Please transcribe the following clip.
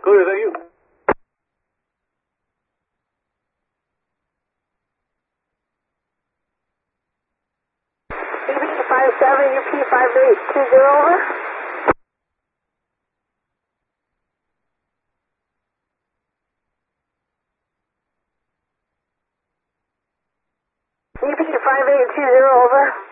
Go ahead, is that you? CB57, UP5820, over. UP5820, over.